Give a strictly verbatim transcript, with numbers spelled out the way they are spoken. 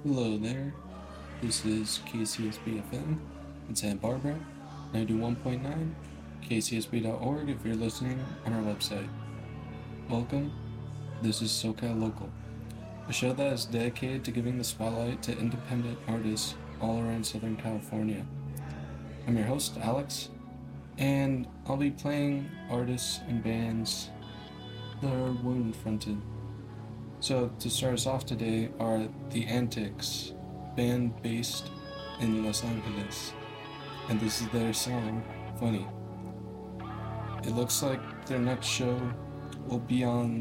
Hello there, this is K C S B F M in Santa Barbara, ninety-one point nine, k c s b dot org if you're listening on our website. Welcome, this is SoCal Local, a show that is dedicated to giving the spotlight to independent artists all around Southern California. I'm your host, Alex, and I'll be playing artists and bands that are women-fronted. So to start us off today are The Antics, band based in Los Angeles, and this is their song, Funny. It looks like their next show will be on